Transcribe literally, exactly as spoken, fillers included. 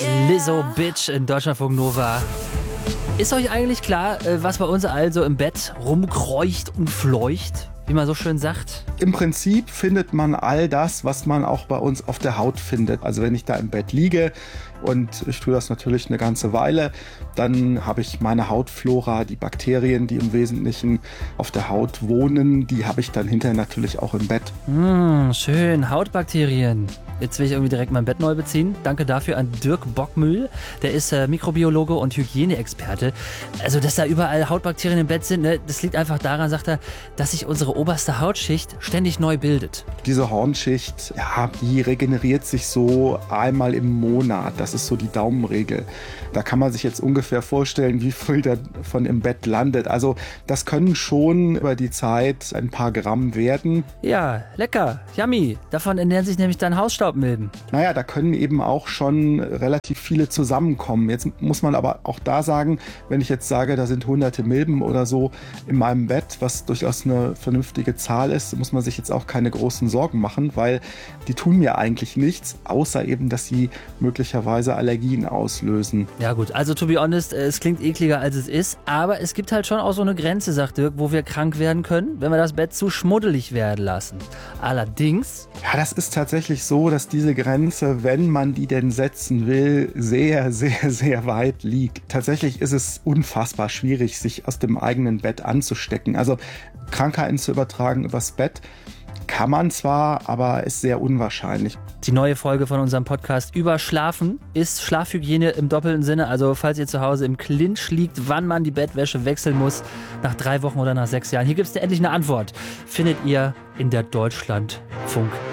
Lizzo Bitch in Deutschlandfunk Nova. Ist euch eigentlich klar, was bei uns also im Bett rumkreucht und fleucht, wie man so schön sagt? Im Prinzip findet man all das, was man auch bei uns auf der Haut findet. Also wenn ich da im Bett liege und ich tue das natürlich eine ganze Weile, dann habe ich meine Hautflora, die Bakterien, die im Wesentlichen auf der Haut wohnen, die habe ich dann hinterher natürlich auch im Bett. Mmh, schön, Hautbakterien. Jetzt will ich irgendwie direkt mein Bett neu beziehen. Danke dafür an Dirk Bockmühl. Der ist äh, Mikrobiologe und Hygieneexperte. Also, dass da überall Hautbakterien im Bett sind, ne, das liegt einfach daran, sagt er, dass sich unsere oberste Hautschicht ständig neu bildet. Diese Hornschicht, ja, die regeneriert sich so einmal im Monat. Das ist so die Daumenregel. Da kann man sich jetzt ungefähr vorstellen, wie viel davon im Bett landet. Also, das können schon über die Zeit ein paar Gramm werden. Ja, lecker, yummy. Davon ernähren sich nämlich dann Hausstaubmilben. Naja, da können eben auch schon relativ viele zusammenkommen. Jetzt muss man aber auch da sagen, wenn ich jetzt sage, da sind hunderte Milben oder so in meinem Bett, was durchaus eine vernünftige Zahl ist, muss man sich jetzt auch keine großen Sorgen machen, weil die tun mir eigentlich nichts, außer eben, dass sie möglicherweise Allergien auslösen. Ja gut, also to be honest, es klingt ekliger als es ist, aber es gibt halt schon auch so eine Grenze, sagt Dirk, wo wir krank werden können, wenn wir das Bett zu schmuddelig werden lassen. Allerdings... Ja, das ist tatsächlich so, dass diese Grenze, wenn man die denn setzen will, sehr, sehr, sehr weit liegt. Tatsächlich ist es unfassbar schwierig, sich aus dem eigenen Bett anzustecken. Also Krankheiten zu übertragen übers Bett kann man zwar, aber ist sehr unwahrscheinlich. Die neue Folge von unserem Podcast über Schlafen ist Schlafhygiene im doppelten Sinne. Also falls ihr zu Hause im Clinch liegt, wann man die Bettwäsche wechseln muss, nach drei Wochen oder nach sechs Jahren. Hier gibt es endlich eine Antwort. Findet ihr in der Deutschlandfunk